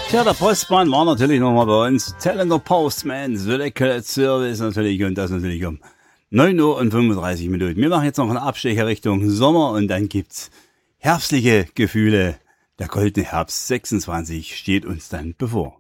Tja, der Postmann war natürlich nochmal bei uns. Tellinger Postman, Select Service natürlich und das natürlich um 9 Uhr und 35 Minuten. Wir machen jetzt noch einen Abstecher Richtung Sommer und dann gibt's herbstliche Gefühle. Der goldene Herbst 26 steht uns dann bevor.